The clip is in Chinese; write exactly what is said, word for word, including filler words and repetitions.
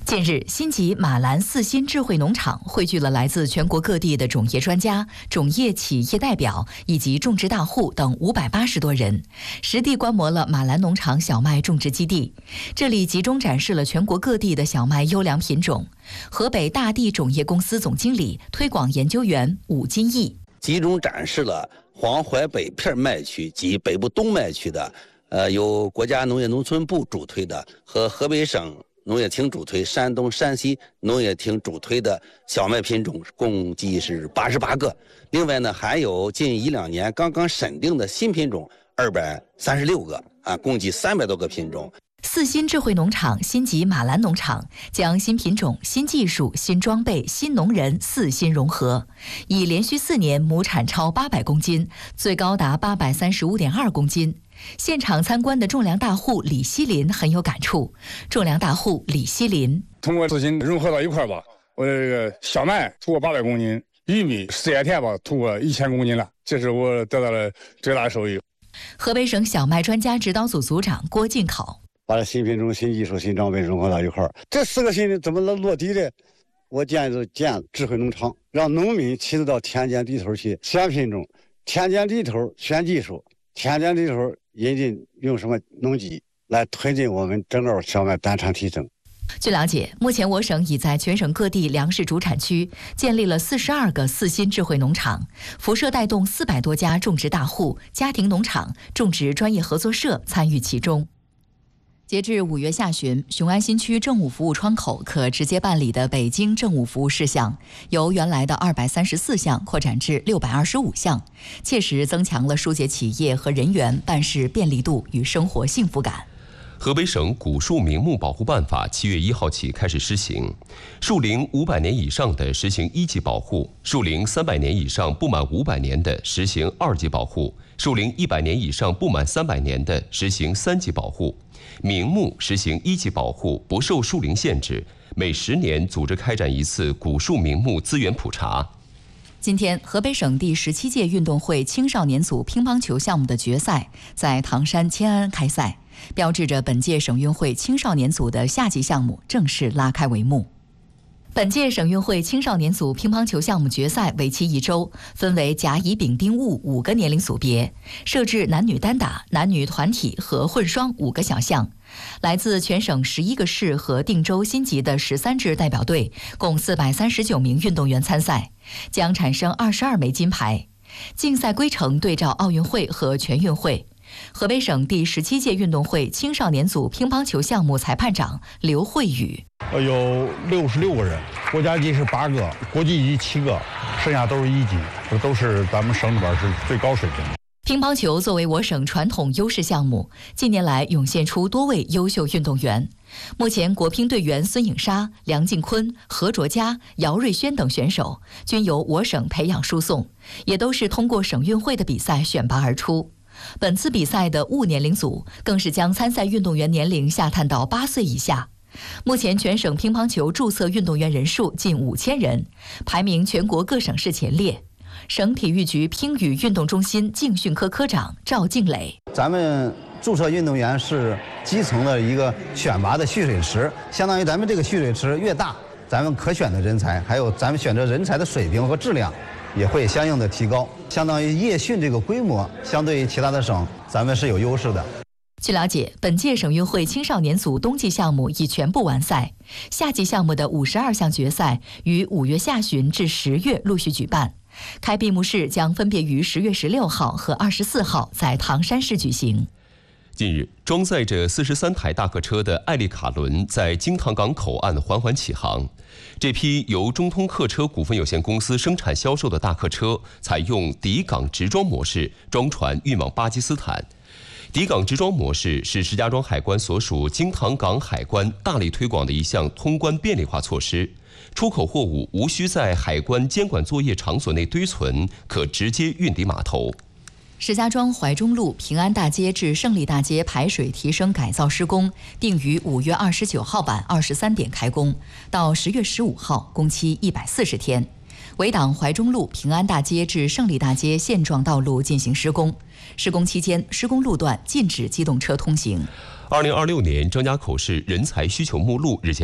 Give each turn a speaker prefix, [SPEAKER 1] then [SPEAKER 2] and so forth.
[SPEAKER 1] 近日，新集马兰四新智慧农场汇聚了来自全国各地的种业专家、种业企业代表以及种植大户等五百八十多人，实地观摩了马兰农场小麦种植基地。这里集中展示了全国各地的小麦优良品种。河北大地种业公司总经理、推广研究员武金义
[SPEAKER 2] 集中展示了黄淮北片麦区及北部冬麦区的，呃，由国家农业农村部主推的和河北省农业厅主推、山东、山西农业厅主推的小麦品种，共计是八十八个。另外呢，还有近一两年刚刚审定的新品种二百三十六个啊，共计三百多个品种。
[SPEAKER 1] 四新智慧农场新集马兰农场将新品种、新技术、新装备、新农人四新融合，已连续四年亩产超八百公斤，最高达八百三十五点二公斤。现场参观的种粮大户李希林很有感触。种粮大户李希林
[SPEAKER 3] 通过四新融合到一块吧，我这个小麦突破八百公斤，玉米四叶田吧突破一千公斤了，这是我得到了最大的收益。
[SPEAKER 1] 河北省小麦专家指导组组长郭进考
[SPEAKER 4] 把这新品种、新技术、新装备融合到一块儿，这四个新的怎么能落地的？我建议建智慧农场，让农民亲自到田间地头去选品种，田间地头选技术，田间地头引进用什么农机来推进我们整个小麦单产提升。
[SPEAKER 1] 据了解，目前我省已在全省各地粮食主产区建立了四十二个四新智慧农场，辐射带动四百多家种植大户、家庭农场、种植专业合作社参与其中。截至五月下旬，雄安新区政务服务窗口可直接办理的北京政务服务事项，由原来的二百三十四项扩展至六百二十五项，切实增强了疏解企业和人员办事便利度与生活幸福感。
[SPEAKER 5] 河北省古树名木保护办法七月一号起开始施行，树龄五百年以上的实行一级保护，树龄三百年以上不满五百年的实行二级保护，树龄一百年以上不满三百年的实行三级保护。名木实行一级保护，不受树龄限制，每十年组织开展一次古树名木资源普查。
[SPEAKER 1] 今天，河北省第十七届运动会青少年组乒乓球项目的决赛在唐山迁安开赛，标志着本届省运会青少年组的夏季项目正式拉开帷幕。本届省运会青少年组乒乓球项目决赛为期一周，分为甲、乙、丙、丁、戊五个年龄组别，设置男女单打、男女团体和混双五个小项。来自全省十一个市和定州新集的十三支代表队，共四百三十九名运动员参赛，将产生二十二枚金牌。竞赛规程对照奥运会和全运会。河北省第十七届运动会青少年组乒乓球项目裁判长刘慧宇：
[SPEAKER 6] 有六十六个人，国家级是八个，国际级七个，剩下都是一级，这都是咱们省里边是最高水平的。
[SPEAKER 1] 乒乓球作为我省传统优势项目，近年来涌现出多位优秀运动员。目前，国乒队员孙颖莎、梁靖昆、何卓佳、姚瑞轩等选手均由我省培养输送，也都是通过省运会的比赛选拔而出。本次比赛的戊年龄组更是将参赛运动员年龄下探到八岁以下。目前全省乒乓球注册运动员人数近五千人，排名全国各省市前列。省体育局乒羽运动中心竞训科科长赵静磊：
[SPEAKER 7] 咱们注册运动员是基层的一个选拔的蓄水池，相当于咱们这个蓄水池越大，咱们可选的人才，还有咱们选择人才的水平和质量也会相应的提高，相当于业训这个规模，相对于其他的省，咱们是有优势的。
[SPEAKER 1] 据了解，本届省运会青少年组冬季项目已全部完赛，夏季项目的五十二项决赛于五月下旬至十月陆续举办，开闭幕式将分别于十月十六号和二十四号在唐山市举行。
[SPEAKER 5] 近日，装载着四十三台大客车的艾丽卡轮在京塘港口岸缓缓起航。这批由中通客车股份有限公司生产销售的大客车，采用抵港直装模式装船运往巴基斯坦。抵港直装模式是石家庄海关所属京塘港海关大力推广的一项通关便利化措施。出口货物无需在海关监管作业场所内堆存，可直接运抵码头。
[SPEAKER 1] 石家庄怀中路平安大街至胜利大街排水提升改造施工定于五月二十九号晚二十三点开工，到十月十五号，工期一百四十天。围挡怀中路平安大街至胜利大街现状道路进行施工，施工期间，施工路段禁止机动车通行。
[SPEAKER 5] 二零二六年张家口市人才需求目录日前